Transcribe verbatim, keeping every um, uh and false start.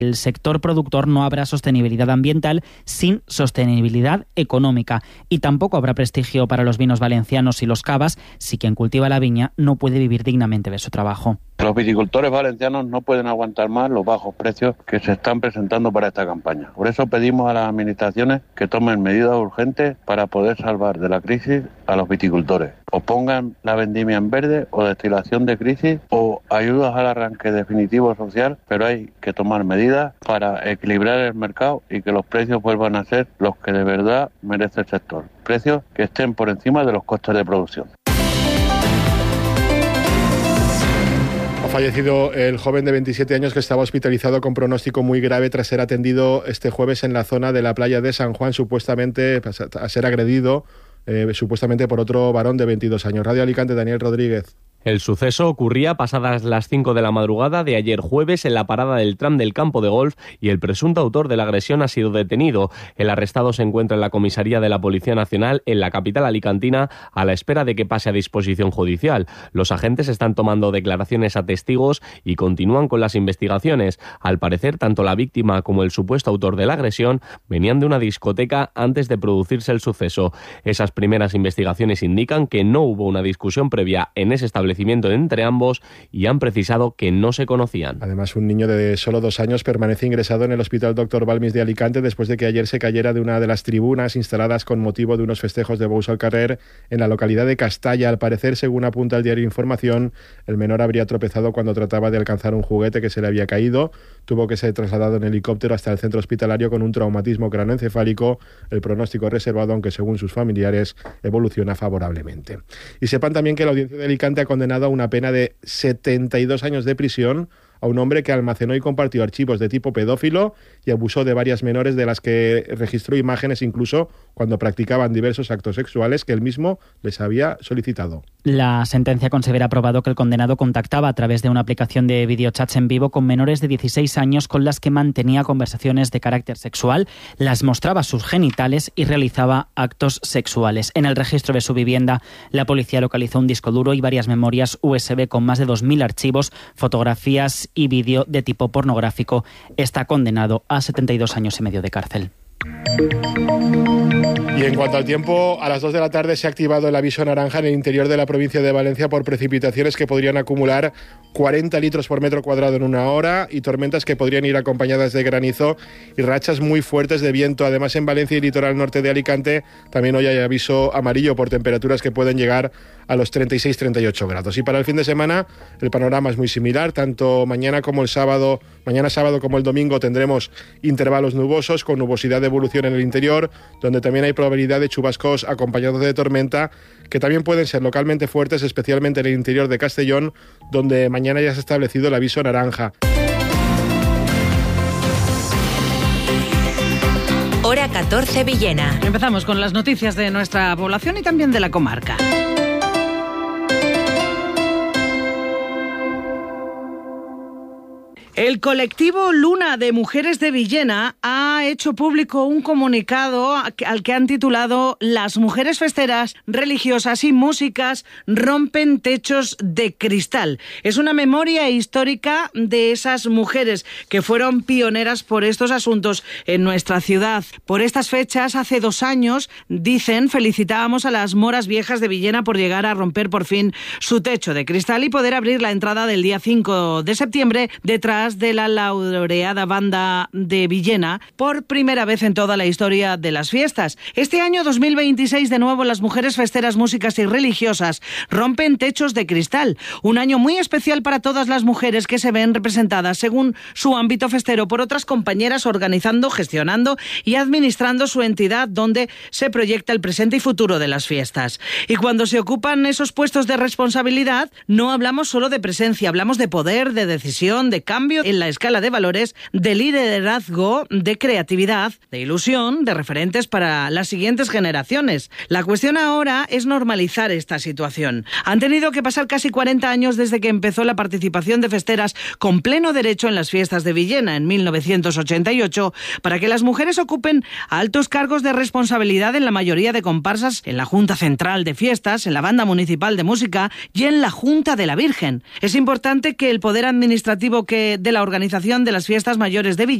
el sector productor no habrá sostenibilidad ambiental sin sostenibilidad económica y tampoco habrá prestigio para los vinos valencianos y los cavas si quien cultiva la viña no puede vivir dignamente de su trabajo. Los viticultores valencianos no pueden aguantar más los bajos precios que se están presentando para esta campaña. Por eso pedimos a las administraciones que tomen medidas urgentes para poder salvar de la crisis a los viticultores. O pongan la vendimia en verde o destilación de crisis o ayudas al arranque definitivo social, pero hay que tomar medidas para equilibrar el mercado y que los precios vuelvan a ser los que de verdad merece el sector. Precios que estén por encima de los costes de producción. Ha fallecido el joven de veintisiete años que estaba hospitalizado con pronóstico muy grave tras ser atendido este jueves en la zona de la playa de San Juan, supuestamente a ser agredido, eh, supuestamente por otro varón de veintidós años. Radio Alicante, Daniel Rodríguez. El suceso ocurría pasadas las cinco de la madrugada de ayer jueves en la parada del tram del campo de golf y el presunto autor de la agresión ha sido detenido. El arrestado se encuentra en la comisaría de la Policía Nacional en la capital alicantina a la espera de que pase a disposición judicial. Los agentes están tomando declaraciones a testigos y continúan con las investigaciones. Al parecer, tanto la víctima como el supuesto autor de la agresión venían de una discoteca antes de producirse el suceso. Esas primeras investigaciones indican que no hubo una discusión previa en ese establecimiento entre ambos y han precisado que no se conocían. Además, un niño de solo dos años permanece ingresado en el Hospital Doctor Balmis de Alicante después de que ayer se cayera de una de las tribunas instaladas con motivo de unos festejos de Bous al Carrer en la localidad de Castalla. Al parecer, según apunta el diario Información, el menor habría tropezado cuando trataba de alcanzar un juguete que se le había caído. Tuvo que ser trasladado en helicóptero hasta el centro hospitalario con un traumatismo craneoencefálico. El pronóstico reservado, aunque según sus familiares evoluciona favorablemente. Y sepan también que la Audiencia de Alicante ha condenado a una pena de setenta y dos años de prisión a un hombre que almacenó y compartió archivos de tipo pedófilo y abusó de varias menores de las que registró imágenes incluso cuando practicaban diversos actos sexuales que él mismo les había solicitado. La sentencia con severa ha probado que el condenado contactaba a través de una aplicación de videochats en vivo con menores de dieciséis años con las que mantenía conversaciones de carácter sexual, las mostraba sus genitales y realizaba actos sexuales. En el registro de su vivienda, la policía localizó un disco duro y varias memorias U S B con más de dos mil archivos, fotografías y vídeo de tipo pornográfico. Está condenado a setenta y dos años y medio de cárcel. Y en cuanto al tiempo, a las dos de la tarde se ha activado el aviso naranja en el interior de la provincia de Valencia por precipitaciones que podrían acumular cuarenta litros por metro cuadrado en una hora y tormentas que podrían ir acompañadas de granizo y rachas muy fuertes de viento. Además, en Valencia y litoral norte de Alicante también hoy hay aviso amarillo por temperaturas que pueden llegar a los treinta y seis a treinta y ocho grados. Y para el fin de semana el panorama es muy similar. Tanto mañana como el sábado, mañana sábado como el domingo tendremos intervalos nubosos con nubosidad de evolución en el interior, donde también hay probabilidad de chubascos acompañados de tormenta que también pueden ser localmente fuertes, especialmente en el interior de Castellón, donde mañana ya se ha establecido el aviso naranja. Hora catorce Villena. Empezamos con las noticias de nuestra población y también de la comarca. El colectivo Luna de Mujeres de Villena ha hecho público un comunicado al que han titulado "Las mujeres festeras, religiosas y músicas rompen techos de cristal". Es una memoria histórica de esas mujeres que fueron pioneras por estos asuntos en nuestra ciudad. Por estas fechas, hace dos años, dicen, felicitábamos a las moras viejas de Villena por llegar a romper por fin su techo de cristal y poder abrir la entrada del día cinco de septiembre detrás de la laureada banda de Villena por primera vez en toda la historia de las fiestas. Este año dos mil veintiséis, de nuevo, las mujeres festeras, músicas y religiosas rompen techos de cristal. Un año muy especial para todas las mujeres que se ven representadas según su ámbito festero por otras compañeras organizando, gestionando y administrando su entidad donde se proyecta el presente y futuro de las fiestas. Y cuando se ocupan esos puestos de responsabilidad, no hablamos solo de presencia, hablamos de poder, de decisión, de cambio en la escala de valores, de liderazgo, de creatividad, de ilusión, de referentes para las siguientes generaciones. La cuestión ahora es normalizar esta situación. Han tenido que pasar casi cuarenta años desde que empezó la participación de festeras con pleno derecho en las fiestas de Villena en mil novecientos ochenta y ocho para que las mujeres ocupen altos cargos de responsabilidad en la mayoría de comparsas, en la Junta Central de Fiestas, en la Banda Municipal de Música y en la Junta de la Virgen. Es importante que el poder administrativo que de la organización de las fiestas mayores de Villena